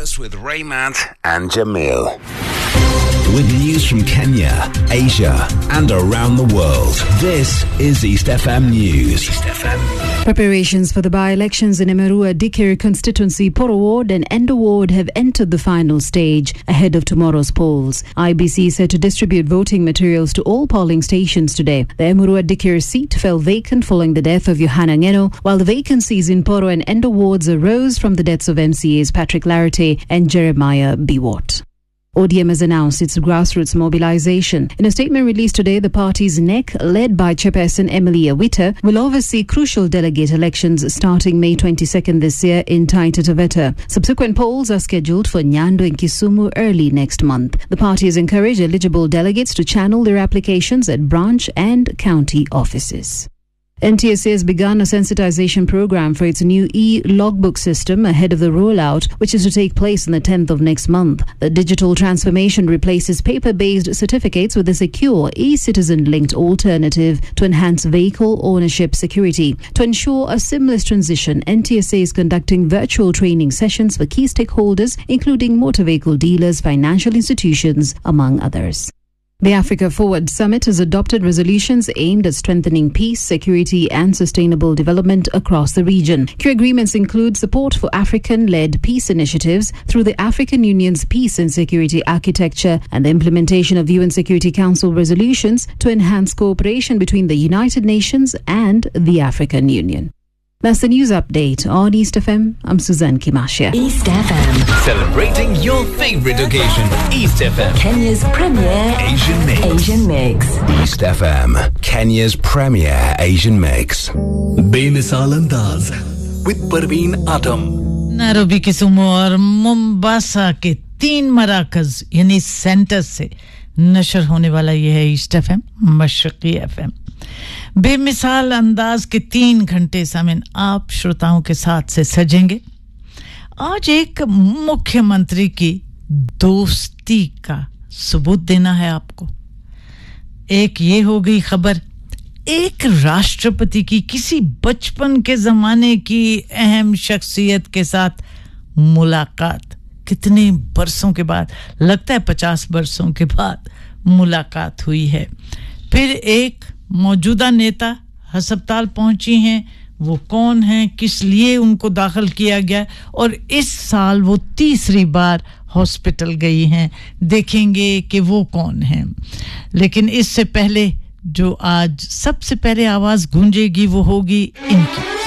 Breakfast with Raymond and Jamil. With news from Kenya, Asia, and around the world, this is East FM News. East FM. Preparations for the by-elections in Emerua Dikir constituency, Poro Ward and Endo Ward have entered the final stage ahead of tomorrow's polls. IBC said to distribute voting materials to all polling stations today. The Emerua Dikir seat fell vacant following the death of Yohana Ngeno, while the vacancies in Poro and Endo Wards arose from the deaths of MCAs Patrick Larate and Jeremiah Biwott. ODM has announced its grassroots mobilization. In a statement released today, the party's NEC, led by Chairperson Emily Awita, will oversee crucial delegate elections starting May 22nd this year in Taita Taveta. Subsequent polls are scheduled for Nyando and Kisumu early next month. The party has encouraged eligible delegates to channel their applications at branch and county offices. NTSA has begun a sensitization program for its new e-logbook system ahead of the rollout, which is to take place on the 10th of next month. The digital transformation replaces paper-based certificates with a secure e-citizen-linked alternative to enhance vehicle ownership security. To ensure a seamless transition, NTSA is conducting virtual training sessions for key stakeholders, including motor vehicle dealers, financial institutions, among others. The Africa Forward Summit has adopted resolutions aimed at strengthening peace, security and sustainable development across the region. Key agreements include support for African-led peace initiatives through the African Union's Peace and Security Architecture and the implementation of UN Security Council resolutions to enhance cooperation between the United Nations and the African Union. That's the news update on East FM. I'm Suzanne Kimashia. East FM. Celebrating your favorite occasion. East FM. Kenya's premier Asian Mix. Asian Mix. East FM, Kenya's premier Asian Mix. बेमिसाल अंदाज with Parveen Adam. Nairobi, किसुमो और Mombasa के 3 मराकज यानी centre से नशर होने वाला यह है ईस्ट एफएम, मशरकी एफएम. बेमिसाल अंदाज के 3 घंटे सामिन आप श्रोताओं के साथ से सजेंगे. आज एक मुख्यमंत्री की दोस्ती का सबूत देना है आपको. एक ये हो गई खबर, एक राष्ट्रपति की किसी बचपन के जमाने की अहम शख्सियत के साथ मुलाकात. कितने बरसों के बाद, लगता है 50 बरसों के बाद मुलाकात हुई है. फिर एक मौजूदा नेता अस्पताल पहुंची हैं. वो कौन हैं, किस लिए उनको दाखिल किया गया, और इस साल वो तीसरी बार हॉस्पिटल गई हैं. देखेंगे कि वो कौन हैं. लेकिन इससे पहले जो आज सबसे पहले आवाज गूंजेगी वो होगी इनकी.